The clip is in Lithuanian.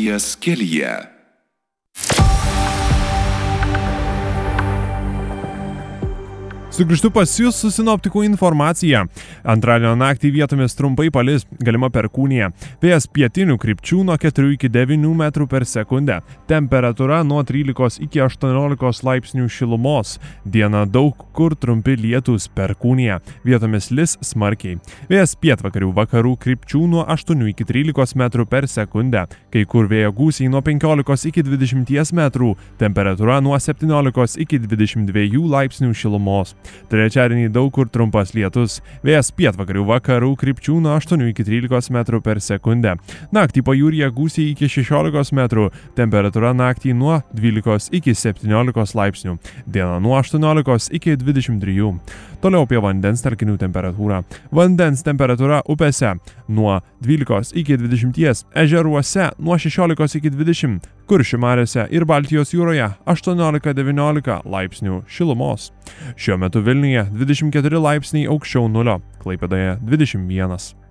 Radijas kelyje. Sugrįžtu pas jūs su sinoptikų informacija. Antradienio naktį vietomis trumpai palis, galima perkūnija. Vėjas pietinių krypčių nuo 4 iki 9 metrų per sekundę. Temperatūra nuo 13 iki 18 laipsnių šilumos. Dieną daug kur trumpi lietūs, perkūnija. Vietomis lis smarkiai. Vėjas pietvakarių vakarų krypčių nuo 8 iki 13 metrų per sekundę. Kai kur vėjo gūsiai nuo 15 iki 20 metrų. Temperatūra nuo 17 iki 22 laipsnių šilumos. Trečiadienį daug kur trumpas lietus, vėjas pietvakarių vakarų krypčių nuo 8 iki 13 metrų per sekundę. Naktį pajūryje gūsiai iki 16 metrų, temperatūra naktį nuo 12 iki 17 laipsnių, diena nuo 18 iki 23. Toliau apie vandens telkinių temperatūrą. Vandens temperatūra upėse nuo 12 iki 20, ežeruose nuo 16 iki 20, Kuršių mariose ir Baltijos jūroje 18-19 laipsnių šilumos. Šiuo metu Vilniuje 24 laipsniai aukščiau nulio, Klaipėdoje 21.